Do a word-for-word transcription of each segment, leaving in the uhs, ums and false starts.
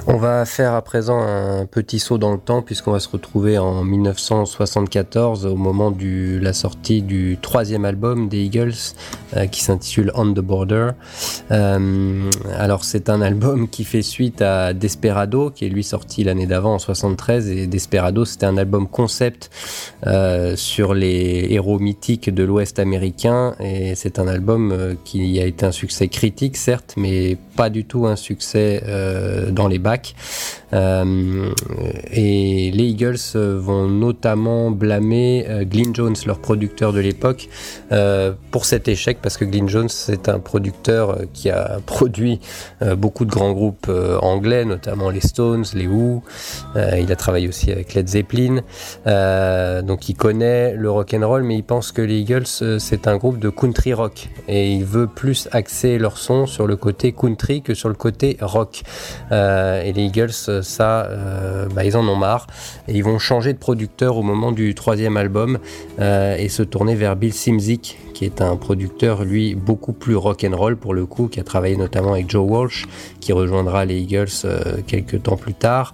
On va faire à présent un petit saut dans le temps puisqu'on va se retrouver en dix-neuf cent soixante-quatorze au moment de la sortie du troisième album des Eagles euh, qui s'intitule On the Border. Euh, alors c'est un album qui fait suite à Desperado qui est lui sorti l'année d'avant en soixante-treize, et Desperado c'était un album concept euh, sur les héros mythiques de l'Ouest américain, et c'est un album euh, qui a été un succès critique certes, mais pas du tout un succès euh, dans les bacs. Euh, et les Eagles vont notamment blâmer euh, Glyn Johns, leur producteur de l'époque, euh, pour cet échec, parce que Glyn Johns c'est un producteur euh, qui a produit euh, beaucoup de grands groupes euh, anglais, notamment les Stones, les Who. Euh, il a travaillé aussi avec Led Zeppelin, euh, donc il connaît le rock'n'roll, mais il pense que les Eagles euh, c'est un groupe de country rock, et il veut plus axer leur son sur le côté country que sur le côté rock. Euh, et les Eagles, ça, euh, bah, ils en ont marre, et ils vont changer de producteur au moment du troisième album euh, et se tourner vers Bill Szymczyk, qui est un producteur, lui, beaucoup plus rock'n'roll pour le coup, qui a travaillé notamment avec Joe Walsh, qui rejoindra les Eagles euh, quelques temps plus tard.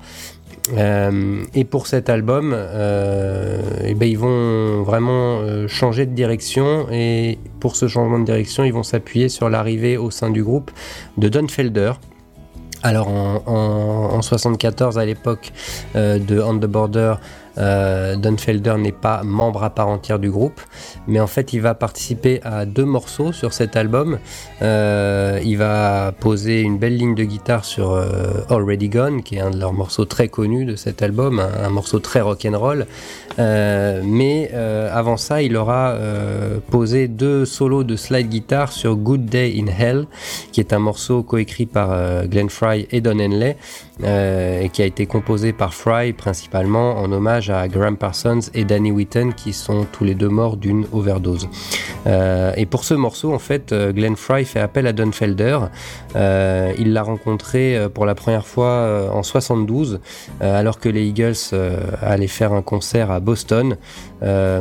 Euh, et pour cet album, euh, et ben ils vont vraiment euh, changer de direction, et pour ce changement de direction, ils vont s'appuyer sur l'arrivée au sein du groupe de Don Felder. Alors en, en, en soixante-quatorze, à l'époque euh, de On the Border, euh, Don Felder n'est pas membre à part entière du groupe, mais en fait il va participer à deux morceaux sur cet album. Euh, il va poser une belle ligne de guitare sur euh, Already Gone, qui est un de leurs morceaux très connus de cet album, un, un morceau très rock'n'roll. Euh, mais euh, avant ça, il aura euh, posé deux solos de slide guitare sur Good Day in Hell, qui est un morceau coécrit par euh, Glenn Frey et Don Henley, euh, et qui a été composé par Frey principalement en hommage à Graham Parsons et Danny Whitten, qui sont tous les deux morts d'une overdose. Euh, et pour ce morceau, en fait, Glenn Frey fait appel à Don Felder. Euh, il l'a rencontré pour la première fois en soixante-douze, euh, alors que les Eagles euh, allaient faire un concert à Boston. Euh,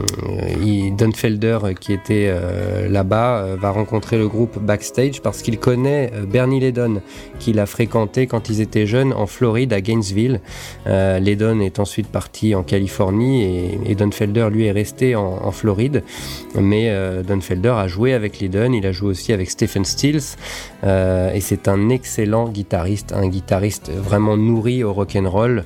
il, Don Felder, qui était euh, là-bas, euh, va rencontrer le groupe backstage parce qu'il connaît euh, Bernie Leadon, qu'il a fréquenté quand ils étaient jeunes en Floride, à Gainesville. Euh, Leadon est ensuite parti en Californie, et, et Don Felder, lui, est resté en, en Floride. Mais euh, Don Felder a joué avec Leadon, il a joué aussi avec Stephen Stills, euh, et c'est un excellent guitariste, un guitariste vraiment nourri au rock'n'roll,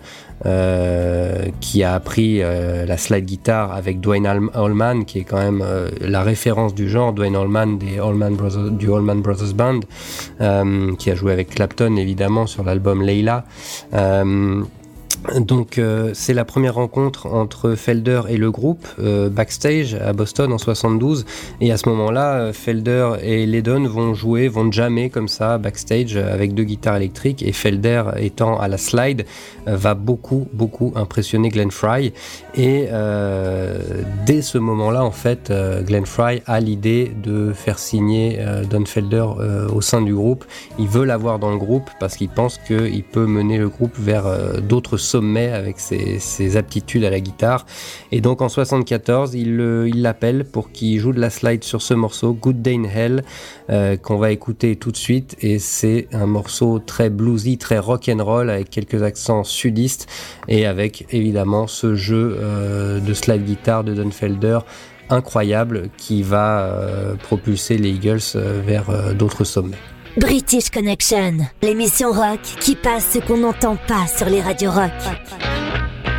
Euh, qui a appris euh, la slide guitar avec Duane Allman, qui est quand même euh, la référence du genre. Duane Allman des Allman Brothers, du Allman Brothers Band, euh, qui a joué avec Clapton évidemment sur l'album Layla. Euh, Donc euh, c'est la première rencontre entre Felder et le groupe euh, backstage à Boston en soixante-douze, et à ce moment-là Felder et Leadon vont jouer, vont jammer comme ça backstage avec deux guitares électriques, et Felder, étant à la slide, euh, va beaucoup beaucoup impressionner Glenn Frey, et euh, dès ce moment-là en fait euh, Glenn Frey a l'idée de faire signer euh, Don Felder euh, au sein du groupe. Il veut l'avoir dans le groupe parce qu'il pense qu'il peut mener le groupe vers euh, d'autres sommet avec ses, ses aptitudes à la guitare, et donc en soixante-quatorze il, euh, il l'appelle pour qu'il joue de la slide sur ce morceau Good Day in Hell, euh, qu'on va écouter tout de suite, et c'est un morceau très bluesy, très rock'n'roll avec quelques accents sudistes, et avec évidemment ce jeu euh, de slide guitare de Don Felder incroyable, qui va euh, propulser les Eagles euh, vers euh, d'autres sommets. British Connection, l'émission rock qui passe ce qu'on n'entend pas sur les radios rock.